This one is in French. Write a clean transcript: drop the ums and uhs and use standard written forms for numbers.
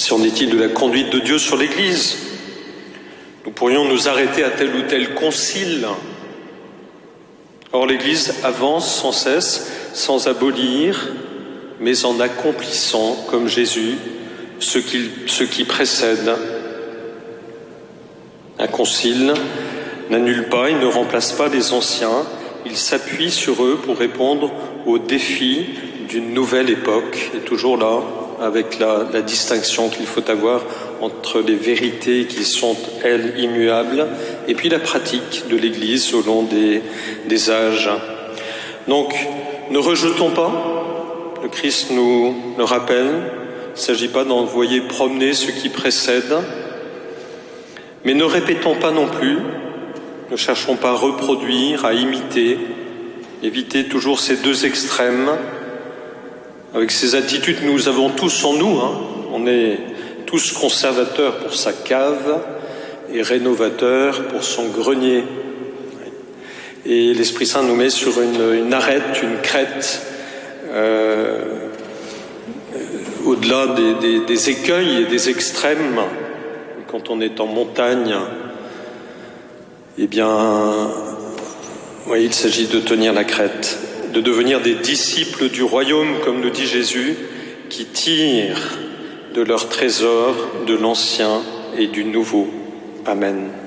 Ainsi en est-il de la conduite de Dieu sur l'Église. Nous pourrions nous arrêter à tel ou tel concile. Or, l'Église avance sans cesse, sans abolir, mais en accomplissant, comme Jésus, ce qui précède. Un concile n'annule pas, il ne remplace pas les anciens, il s'appuie sur eux pour répondre aux défis d'une nouvelle époque, et toujours là, avec la distinction qu'il faut avoir entre les vérités qui sont, elles, immuables, et puis la pratique de l'Église au long des âges. Donc, ne rejetons pas, le Christ nous le rappelle, il ne s'agit pas d'envoyer promener ce qui précède, mais ne répétons pas non plus, ne cherchons pas à reproduire, à imiter, éviter toujours ces deux extrêmes. Avec ces attitudes, nous avons tous en nous, on est tous conservateurs pour sa cave et rénovateurs pour son grenier. Et l'Esprit Saint nous met sur une arête, une crête, au-delà des écueils et des extrêmes. Quand on est en montagne, eh bien, oui, il s'agit de tenir la crête, de devenir des disciples du royaume, comme nous dit Jésus, qui tirent de leur trésor de l'ancien et du nouveau. Amen.